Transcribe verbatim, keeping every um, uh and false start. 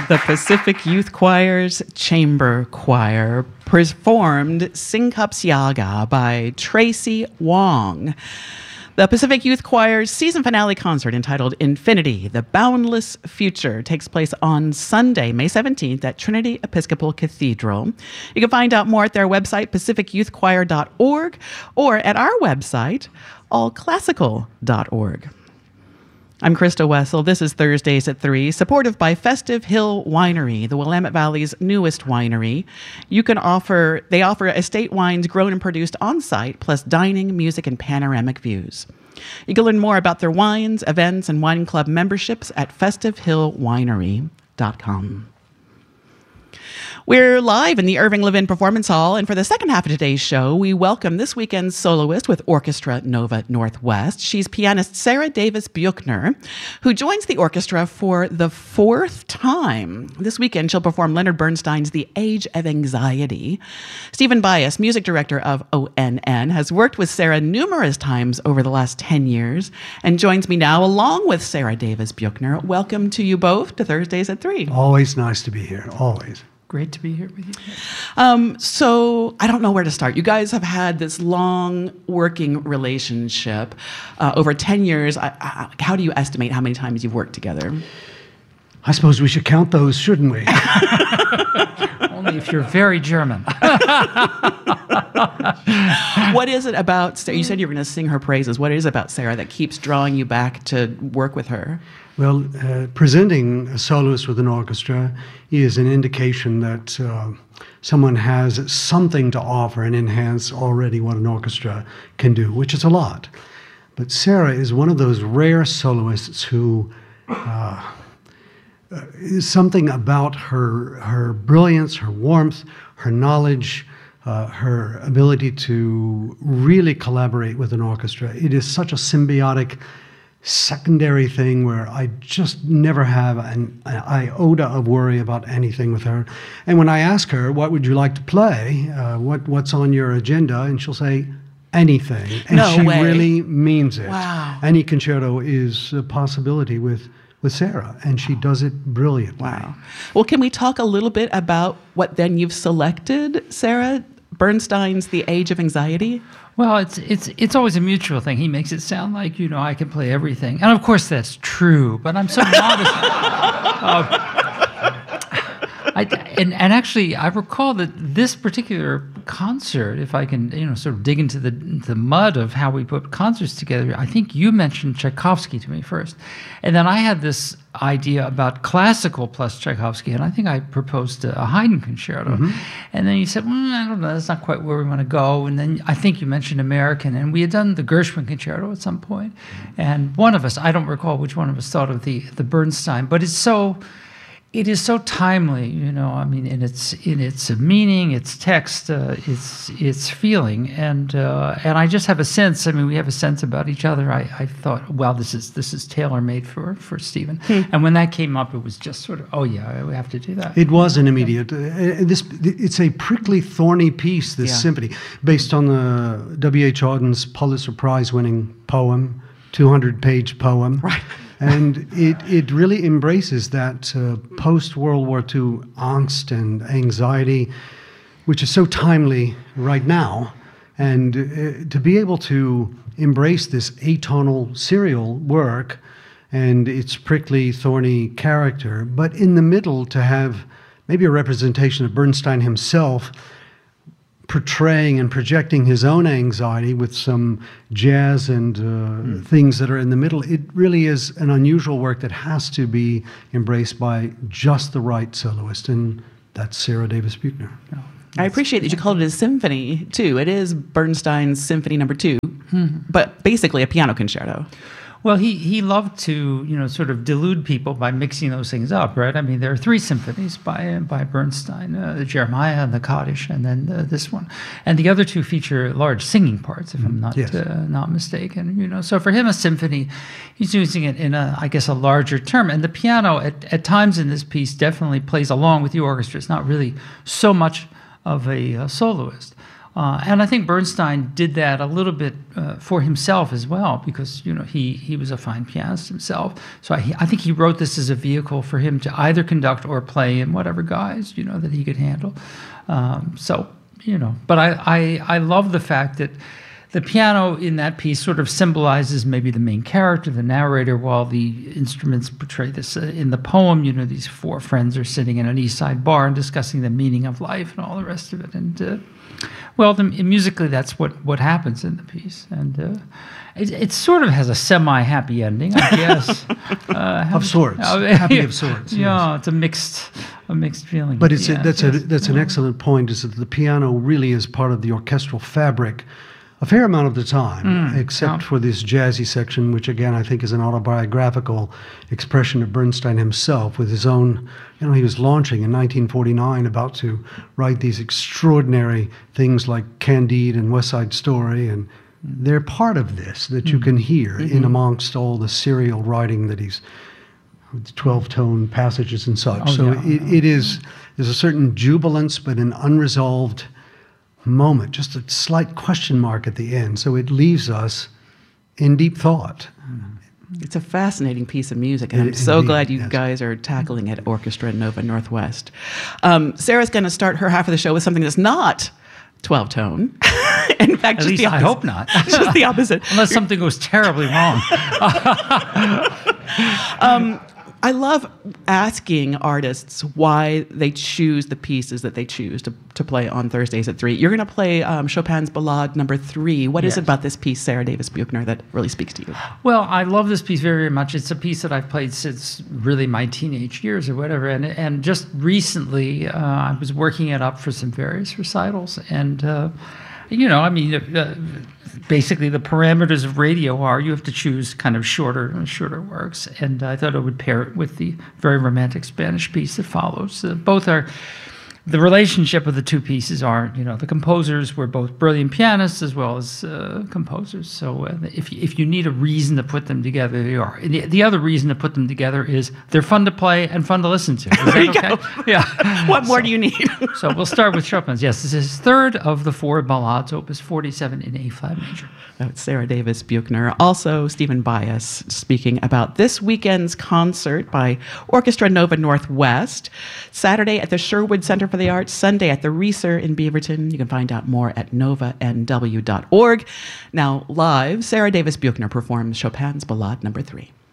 The Pacific Youth Choir's Chamber Choir performed Sing Cups Yaga by Tracy Wong. The Pacific Youth Choir's season finale concert entitled Infinity, The Boundless Future takes place on Sunday, May seventeenth at Trinity Episcopal Cathedral. You can find out more at their website, pacific youth choir dot org, or at our website, all classical dot org. I'm Krista Wessel. This is Thursdays at three, supported by Festive Hill Winery, the Willamette Valley's newest winery. You can offer, they offer estate wines grown and produced on site, plus dining, music, and panoramic views. You can learn more about their wines, events, and wine club memberships at festive hill winery dot com. We're live in the Irving Levin Performance Hall, and for the second half of today's show, we welcome this weekend's soloist with Orchestra Nova Northwest. She's pianist Sarah Davis Buechner, who joins the orchestra for the fourth time. This weekend, she'll perform Leonard Bernstein's The Age of Anxiety. Stephen Bias, music director of O N N, has worked with Sarah numerous times over the last ten years and joins me now along with Sarah Davis Buechner. Welcome to you both to Thursdays at three. Always nice to be here, always. Great to be here with you. Um, so I don't know where to start. You guys have had this long working relationship uh, over ten years. I, I, how do you estimate how many times you've worked together? I suppose we should count those, shouldn't we? Only if you're very German. What is it about Sarah? You said you were going to sing her praises. What is it about Sarah that keeps drawing you back to work with her? Well, uh, presenting a soloist with an orchestra is an indication that uh, someone has something to offer and enhance already what an orchestra can do, which is a lot. But Sarah is one of those rare soloists who uh, is something about her, her brilliance, her warmth, her knowledge, uh, her ability to really collaborate with an orchestra. It is such a symbiotic secondary thing where I just never have an, an iota of worry about anything with her. And when I ask her, what would you like to play? Uh, what What's on your agenda? And she'll say, anything. And no she way. really means it. Wow. Any concerto is a possibility with, with Sarah, and she does it brilliantly. Wow. Well, can we talk a little bit about what then you've selected, Sarah? Bernstein's The Age of Anxiety? Well, it's it's it's always a mutual thing. He makes it sound like, you know, I can play everything. And of course that's true, but I'm so modest. uh, I, and, and actually, I recall that this particular concert, if I can, you know, sort of dig into the the mud of how we put concerts together, I think you mentioned Tchaikovsky to me first. And then I had this idea about classical plus Tchaikovsky, and I think I proposed a Haydn concerto. Mm-hmm. And then you said, well, I don't know, that's not quite where we want to go. And then I think you mentioned American, and we had done the Gershwin concerto at some point. And one of us, I don't recall which one of us thought of the, the Bernstein, but it's so... It is so timely, you know. I mean, in its in its meaning, its text, uh, its its feeling, and uh, and I just have a sense. I mean, we have a sense about each other. I, I thought, well, this is this is tailor made for for Stephen. Hmm. And when that came up, it was just sort of, oh yeah, we have to do that. It was an immediate. Uh, this it's a prickly, thorny piece. This yeah. symphony, based on the W H Auden's Pulitzer Prize winning poem, two hundred page poem. Right. And it, it really embraces that uh, post-World War Two angst and anxiety, which is so timely right now. And uh, to be able to embrace this atonal serial work and its prickly, thorny character, but in the middle to have maybe a representation of Bernstein himself portraying and projecting his own anxiety with some jazz and uh, mm. things that are in the middle. It really is an unusual work that has to be embraced by just the right soloist, and that's Sarah Davis Buechner. Oh, I appreciate that you called it a symphony, too. It is Bernstein's Symphony Number Two, mm-hmm. but basically a piano concerto. Well, he, he loved to, you know, sort of delude people by mixing those things up, right? I mean, there are three symphonies by by Bernstein, uh, the Jeremiah and the Kaddish, and then uh, this one. And the other two feature large singing parts, if I'm not yes. uh, not mistaken. You know, so for him, a symphony, he's using it in a, I guess, a larger term. And the piano, at, at times in this piece, definitely plays along with the orchestra. It's not really so much of a uh, soloist. Uh, and I think Bernstein did that a little bit uh, for himself as well, because you know he he was a fine pianist himself. So I, I think he wrote this as a vehicle for him to either conduct or play in whatever guise you know that he could handle. Um, so you know, but I, I I love the fact that the piano in that piece sort of symbolizes maybe the main character, the narrator, while the instruments portray this. Uh, in the poem, you know, these four friends are sitting in an East Side bar and discussing the meaning of life and all the rest of it. And, uh, well, the, musically, that's what, what happens in the piece. And uh, it, it sort of has a semi-happy ending, I guess. uh, of sorts. Uh, happy of sorts, Yeah, yes. It's a mixed, a mixed feeling. But it's a, end, that's, yes. a, that's an excellent point, is that the piano really is part of the orchestral fabric a fair amount of the time, mm, except yeah. for this jazzy section, which again I think is an autobiographical expression of Bernstein himself, with his own, you know, he was launching in nineteen forty-nine, about to write these extraordinary things like Candide and West Side Story, and they're part of this that you can hear mm-hmm. in amongst all the serial writing that he's, twelve-tone passages and such. Oh, so yeah. it, it is, there's a certain jubilance, but an unresolved moment, just a slight question mark at the end. So it leaves us in deep thought. It's a fascinating piece of music, and it, I'm so indeed, glad you yes. guys are tackling it at Orchestra Nova Northwest. Um, Sarah's going to start her half of the show with something that's not twelve-tone. In fact, at just least the I hope not. Just the opposite. Unless something goes terribly wrong. um, I love asking artists why they choose the pieces that they choose to, to play on Thursdays at three. You're going to play um, Chopin's Ballade number three. What yes. is it about this piece, Sarah Davis Buchner, that really speaks to you? Well, I love this piece very, very much. It's a piece that I've played since really my teenage years or whatever. And, and just recently, uh, I was working it up for some various recitals. And, uh, you know, I mean, uh, basically the parameters of radio are you have to choose kind of shorter shorter works, and I thought I would pair it with the very romantic Spanish piece that follows. Uh, both are, the relationship of the two pieces are, you know, the composers were both brilliant pianists as well as uh, composers. So uh, if, if you need a reason to put them together, they are. And the, the other reason to put them together is they're fun to play and fun to listen to. Is there you okay? go. Yeah. What more so, do you need? So we'll start with Chopin's. Yes, this is his third of the four ballades, opus forty-seven in A flat major. Oh, it's Sarah Davis Buchner. Also, Stephen Bias speaking about this weekend's concert by Orchestra Nova Northwest. Saturday at the Sherwood Center for the Arts, Sunday at the Reeser in Beaverton. You can find out more at nova n w dot org. Now, live, Sarah Davis Buchner performs Chopin's Ballade number three.